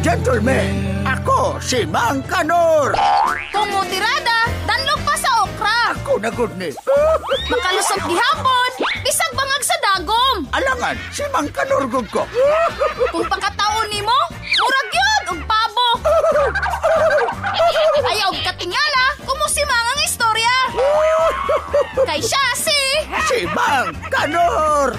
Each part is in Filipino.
gentlemen, ako si Mang Kanor. Kung mo tirada, danlog pa sa okra. Ako na good ni. Makalusot gihapon, bisag bangag sa dagom. Alangan, si Mang Kanor gud ko. Kung pakataon nimo, murag yun og pabo. Ayaw katingala, kumusimang ang istorya. Kay siya Si Mang Kanor.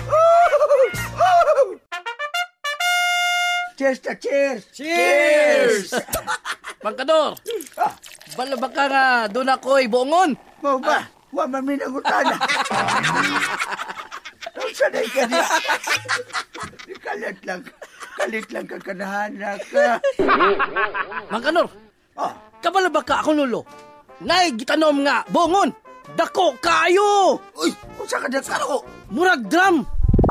Cheers na cheers. Cheers! Mang Kanor, bala ba ka nga doon ako'y buongon? Mo ba? Wa man minagutan. Sanay ka niya. Kalit lang ka kanahanak ka. Mang Kanor, Oh, kabala ba ka akong lulo? Ngay gitanom nga, buongon! Dako kayo! uy, usa ka na ko. Murag drum!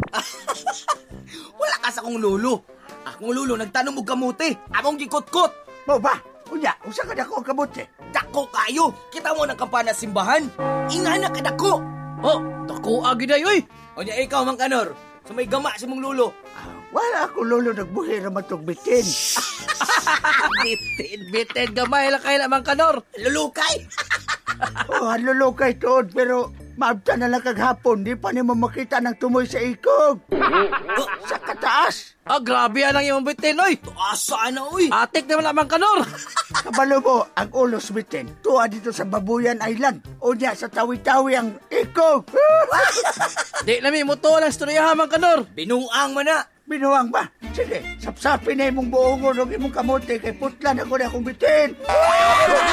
Wala ka sa kong lulo. Akong lulo nagtanong mo kamuti. Among gikot-kot. Mo ba? Unya, usa ka na ko kabuti. Dako kayo. Kita mo ng kampana simbahan. Ingana ka dako. Oh, dako agi na yoy! O niya ikaw, Mang Kanor. Sa may gama si mong lulo. Wala ako lolo nagbuhi na matugbitin. Bitin gamay lang kayo na, Mang Kanor! Lulukay. Oh, halolo kay Todd, pero maabta na lang kaghapon, di pa ni mo makita ng tumoy sa ikog. Sa kataas. Ah, grabe yan ang iyong bitin, oy! Asa na, uy. Atik naman na, Mang Kanor! Kabalo mo, ang ulos bitin. Tuwa dito sa Babuyan Island. O niya, sa tawi-tawi ang ikog. Di namin mo to lang istorya, Mang Kanor! Binuang mo na. Binuwang ba? Sige, sapsapin na imong buongon o imong kamote kay putlan ako na akong bitin.